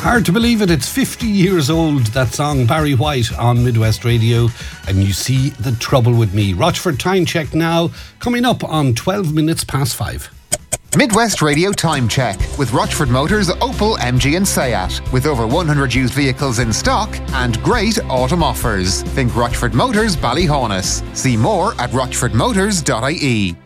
Hard to believe it, it's 50 years old, that song, Barry White on Midwest Radio, and you see the trouble with me. Rochford time check now, coming up on 12 minutes past 5. Midwest Radio time check with Rochford Motors, Opel, MG and Seat. With over 100 used vehicles in stock and great autumn offers. Think Rochford Motors, Ballyhaunis. See more at rochfordmotors.ie.